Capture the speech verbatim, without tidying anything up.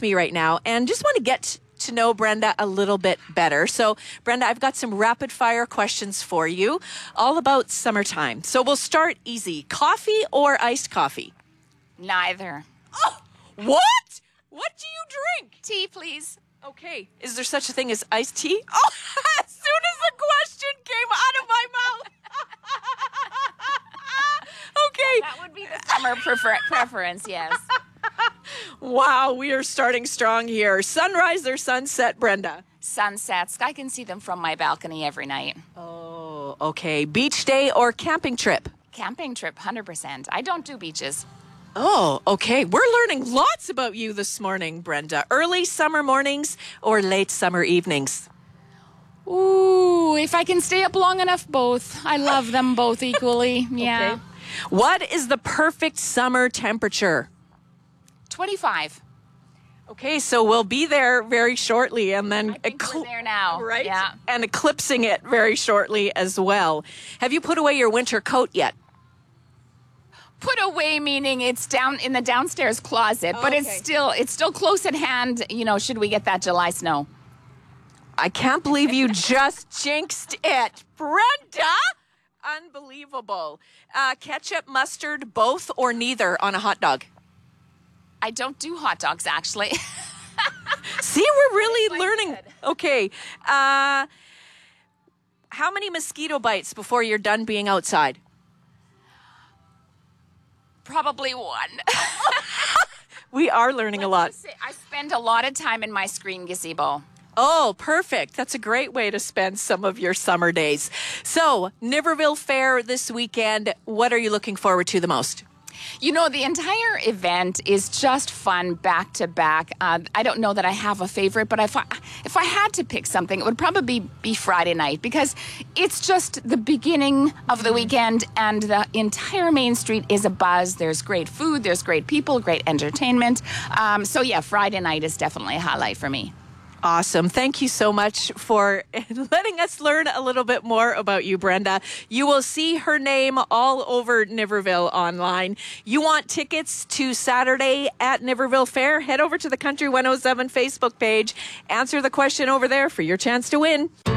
me right now and just want to get to know Brenda a little bit better. So, Brenda, I've got some rapid fire questions for you all about summertime. So we'll start easy. Coffee or iced coffee? Neither. Oh, what? What do you drink? Tea, please. Okay. Is there such a thing as iced tea? Oh, as soon as the question came out of my mouth. Okay. That would be the summer prefer- preference, yes. Wow, we are starting strong here. Sunrise or sunset, Brenda? Sunsets. I can see them from my balcony every night. Oh, okay. Beach day or camping trip? Camping trip, one hundred percent. I don't do beaches. Oh, okay. We're learning lots about you this morning, Brenda. Early summer mornings or late summer evenings? Ooh, if I can stay up long enough, both. I love them both equally. Yeah. Okay. What is the perfect summer temperature? twenty-five. Okay, so we'll be there very shortly and then... I think we're there now. Right? Yeah. And eclipsing it very shortly as well. Have you put away your winter coat yet? Put away meaning it's down in the downstairs closet, but Okay. it's still it's still close at hand, you know, should we get that July snow. I can't believe you just jinxed it. Brenda! Unbelievable. Uh, ketchup, mustard, both or neither on a hot dog? I don't do hot dogs, actually. See, we're really I learning. did. Okay. Uh, how many mosquito bites before you're done being outside? Probably one. We are learning a lot. I spend a lot of time in my screen gazebo. Oh, perfect. That's a great way to spend some of your summer days. So, Niverville Fair this weekend. What are you looking forward to the most? You know, the entire event is just fun back to back. Uh, I don't know that I have a favorite, but if I, if I had to pick something, it would probably be, be Friday night because it's just the beginning of the weekend and the entire Main Street is abuzz. There's great food, there's great people, great entertainment. Um, so yeah, Friday night is definitely a highlight for me. Awesome. Thank you so much for letting us learn a little bit more about you, Brenda. You will see her name all over Niverville online. You want tickets to Saturday at Niverville Fair? Head over to the Country one oh seven Facebook page. Answer the question over there for your chance to win.